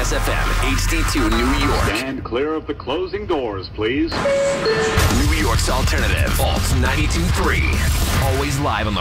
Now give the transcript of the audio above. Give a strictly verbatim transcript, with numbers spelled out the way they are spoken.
S F M, H D two New York. Stand clear of the closing doors, please. New York's alternative, Alt ninety-two point three. Always live on the